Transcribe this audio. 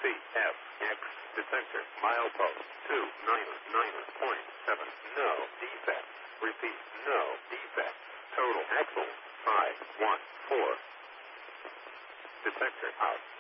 CF, X, detector, milepost, 299.7, no defect. Repeat, no defect. Total axle, 514. Detector out.